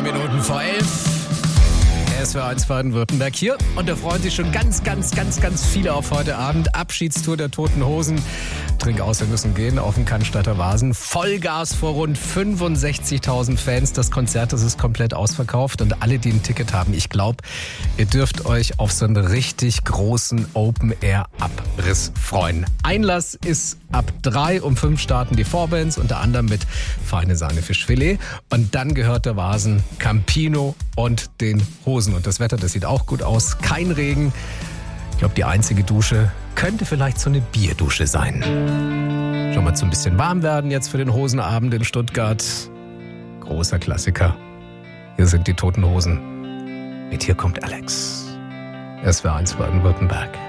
Minuten vor 11. SWR 1 Baden-Württemberg hier und da freuen sich schon ganz viele auf heute Abend. Abschiedstour der Toten Hosen. Trinkaus, wir müssen gehen auf den Cannstatter Vasen. Vollgas vor rund 65.000 Fans. Das Konzert, das ist komplett ausverkauft und alle, die ein Ticket haben, ich glaube, ihr dürft euch auf so einen richtig großen Open-Air-Abriss freuen. Einlass ist ab 3, um 5 starten die Vorbands, unter anderem mit Feine Sahne Fischfilet und dann gehört der Vasen Campino und den Hosen. Und das Wetter, das sieht auch gut aus. Kein Regen. Ich glaube, die einzige Dusche könnte vielleicht so eine Bierdusche sein. Schon mal so ein bisschen warm werden jetzt für den Hosenabend in Stuttgart. Großer Klassiker. Hier sind die Toten Hosen. Mit Hier kommt Alex. SWR 1 Baden-Württemberg.